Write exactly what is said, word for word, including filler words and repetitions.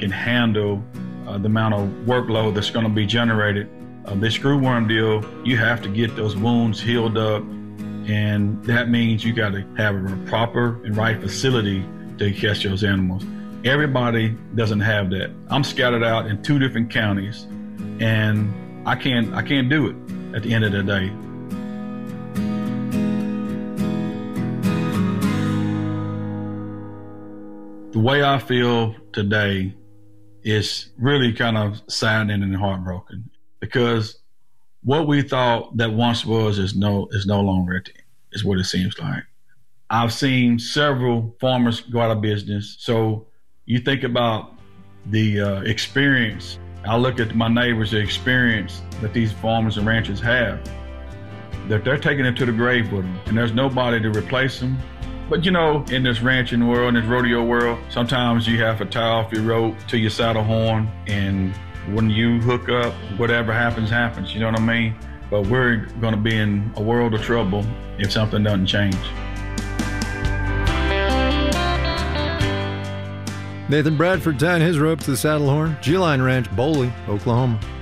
can handle uh, the amount of workload that's going to be generated. Uh, this screwworm deal, you have to get those wounds healed up, and that means you got to have a proper and right facility to catch those animals. Everybody doesn't have that. I'm scattered out in two different counties, and I can't I can't do it at the end of the day. The way I feel today is really kind of saddening and heartbroken, because what we thought that once was is no is no longer, is what it seems like. I've seen several farmers go out of business. So you think about the uh, experience. I look at my neighbors, the experience that these farmers and ranchers have. They're, they're taking it to the grave with them, and there's nobody to replace them. But you know, in this ranching world, in this rodeo world, sometimes you have to tie off your rope to your saddle horn, and when you hook up, whatever happens, happens, you know what I mean? But we're gonna be in a world of trouble if something doesn't change. Nathan Bradford tying his rope to the saddle horn, G-Line Ranch, Boley, Oklahoma.